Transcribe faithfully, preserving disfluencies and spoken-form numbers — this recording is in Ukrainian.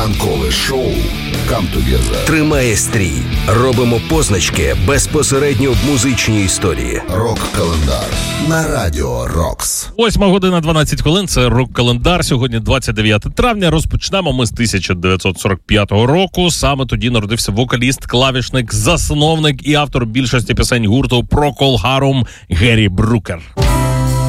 Ранкове шоу «Come Together» тримає стрій. Робимо позначки безпосередньо в музичній історії. Рок-календар на Радіо Рокс. Восьма година дванадцять хвилин. Це рок-календар. Сьогодні двадцять дев'яте травня. Розпочнемо ми з тисяча дев'ятсот сорок п'ятого року. Саме тоді народився вокаліст, клавішник, засновник і автор більшості пісень гурту Procol Harum Гері Брукер.